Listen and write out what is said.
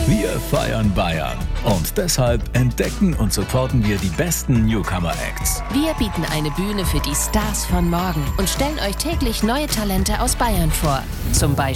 Wir feiern Bayern und deshalb entdecken und supporten wir die besten Newcomer-Acts. Wir bieten eine Bühne für die Stars von morgen und stellen euch täglich neue Talente aus Bayern vor. Zum Beispiel